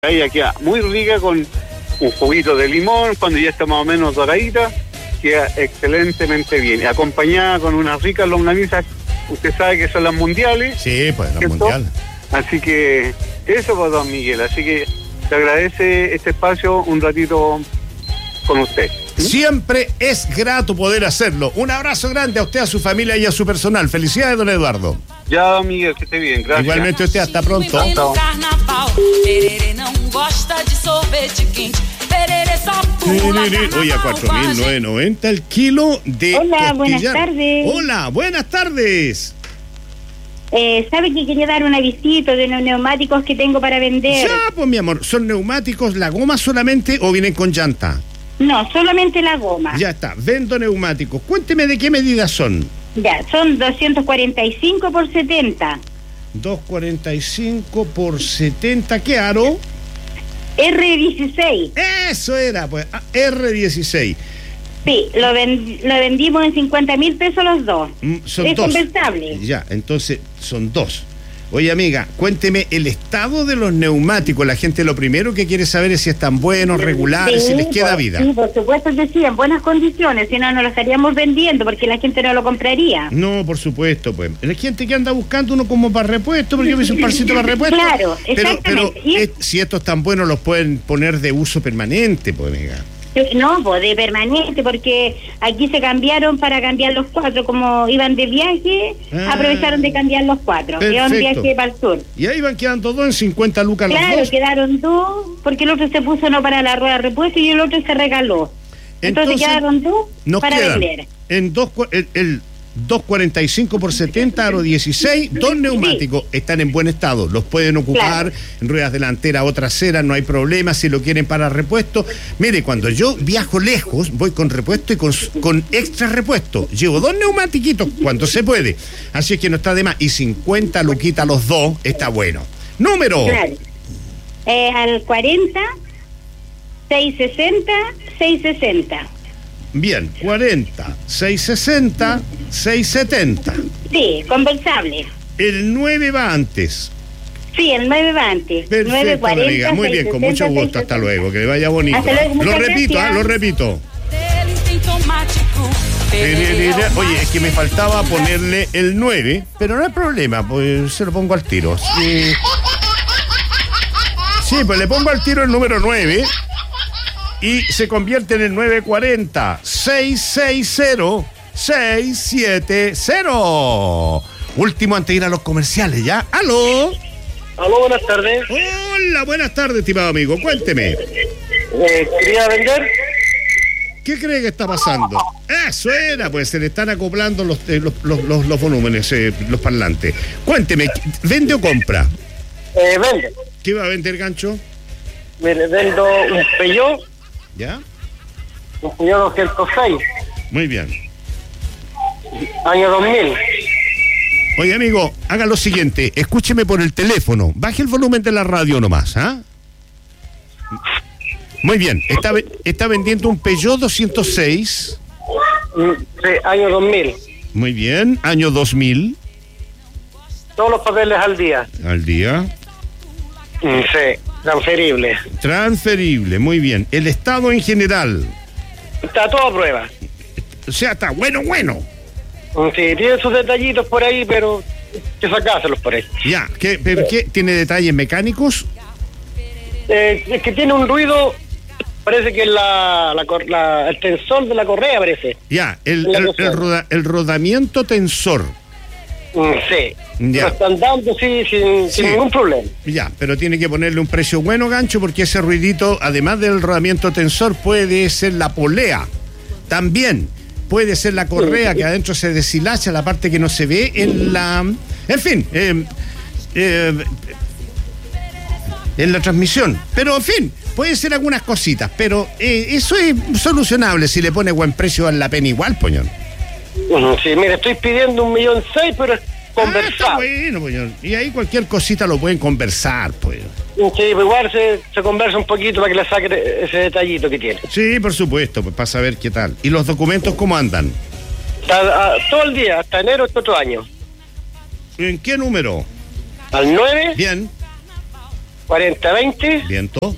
Ella queda muy rica con un juguito de limón, cuando ya está más o menos doradita, queda excelentemente bien. Acompañada con unas ricas longanizas, usted sabe que son las mundiales. Sí, pues las mundiales. Así que eso, pues, don Miguel. Así que te agradece este espacio un ratito con usted. Siempre es grato poder hacerlo. Un abrazo grande a usted, a su familia y a su personal. Felicidades, don Eduardo. Ya, don Miguel, que esté bien. Gracias. Igualmente usted, hasta pronto. Oye, a 4.990 el kilo de Hola, costillar. buenas tardes. Hola, buenas tardes. ¿Sabe que quería dar un avisito de unos neumáticos que tengo para vender? Ya, pues mi amor, ¿son neumáticos la goma solamente o vienen con llanta? No, solamente la goma. Ya está, vendo neumáticos. Cuénteme de qué medidas son. Ya, son 245 por 70. 245 por 70, ¿qué aro? R16. Eso era, pues, R16. Sí, lo vendimos en 50.000 pesos los dos. Son es dos. conversable. Ya, entonces son dos. Oye, amiga, cuénteme el estado de los neumáticos. La gente lo primero que quiere saber es si están buenos, regulares, si les queda vida. Sí, por supuesto que sí, en buenas condiciones, si no, no lo estaríamos vendiendo porque la gente no lo compraría. No, por supuesto, pues. La gente que anda buscando uno como para repuesto, porque yo me hice un parcito para repuesto. Claro, exactamente. Pero si estos tan buenos los pueden poner de uso permanente, pues, amiga. No, pues de permanente, porque aquí se cambiaron para cambiar los cuatro, como iban de viaje, aprovecharon de cambiar los cuatro, iban de viaje para el sur. Y ahí van quedando dos en 50 lucas los dos. Claro, quedaron dos, porque el otro se puso no para la rueda de repuesto y el otro se regaló. Entonces quedaron dos para vender. En el 245 por 70, aro 16, dos neumáticos, están en buen estado, los pueden ocupar en ruedas delanteras o traseras, no hay problema si lo quieren para repuesto. Mire, cuando yo viajo lejos, voy con repuesto y con extra repuesto, llevo dos neumatiquitos cuando se puede, así es que no está de más, y 50 luquitas los dos, está bueno. Número. Claro. Al 40 660 660. Bien, 40, 660, 670. Sí, conversable. El 9 va antes. Sí, el 9 va antes. Perfecto, 940, amiga. Muy bien, con mucho gusto. Hasta luego, que le vaya bonito. Hasta luego, lo repito, gracias. lo repito. Oye, es que me faltaba ponerle el 9, pero no hay problema, pues se lo pongo al tiro. Sí, pues le pongo al tiro el número 9. Y se convierte en el 940-660-670. Último antes de ir a los comerciales, ¿ya? ¡Aló! Aló, buenas tardes. Hola, buenas tardes, estimado amigo. Cuénteme. Quería vender. ¿Qué cree que está pasando? Eso era, pues se le están acoplando los volúmenes, los parlantes. Cuénteme, ¿vende o compra? Vende. ¿Qué va a vender, gancho? Mire, vendo un Peugeot. ¿Ya? Un Peugeot 206. Muy bien. Año 2000. Oye, amigo, haga lo siguiente, escúcheme por el teléfono, baje el volumen de la radio nomás, ¿ah? Muy bien, está vendiendo un Peugeot 206. Sí, año 2000. Muy bien, año 2000. Todos los papeles al día. Al día. Sí, transferible. Transferible, muy bien. El estado en general. Está todo a prueba. O sea, está bueno. Sí, tiene sus detallitos por ahí, pero que sacárselos por ahí. Ya, ¿pero qué? ¿Tiene detalles mecánicos? Es que tiene un ruido, parece que es el tensor de la correa, parece. Ya, el rodamiento tensor. Sí, ya. Lo están dando sin ningún problema. Ya, pero tiene que ponerle un precio bueno, gancho, porque ese ruidito, además del rodamiento tensor, puede ser la polea. También puede ser la correa, que adentro se deshilacha, la parte que no se ve en la... En fin, en la transmisión. Pero, en fin, pueden ser algunas cositas, pero eso es solucionable si le pone buen precio a la pena igual, poñón. Sí, mire, estoy pidiendo 1.600.000, pero es conversar. Está bueno, poñón. Y ahí cualquier cosita lo pueden conversar, pues. Sí, pero igual se conversa un poquito para que le saque ese detallito que tiene. Sí, por supuesto, pues para saber qué tal. ¿Y los documentos cómo andan? Todo el día, hasta enero este otro año. ¿En qué número? Al 9. Bien. 4020. Viento.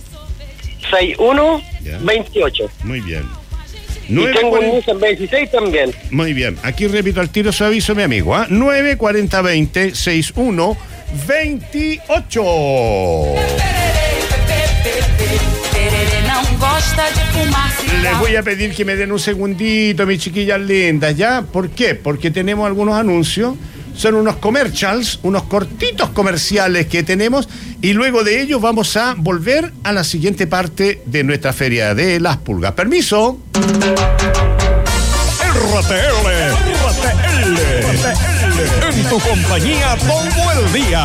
6128. Muy bien. Y tengo un Nissan 26 también. Muy bien. Aquí repito al tiro su aviso, mi amigo. 94020-6128. Les voy a pedir que me den un segundito, mis chiquillas lindas, ¿ya? ¿Por qué? Porque tenemos algunos anuncios. Son unos commercials, unos cortitos comerciales que tenemos, y luego de ellos vamos a volver a la siguiente parte de nuestra Feria de las Pulgas. ¡Permiso! RTL, en tu compañía todo el día.